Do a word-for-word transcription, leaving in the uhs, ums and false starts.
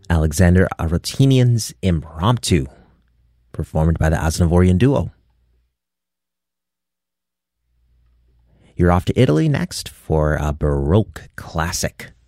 Alexander Arotinian's Impromptu, performed by the Aznavourian Duo. You're off to Italy next for a Baroque classic.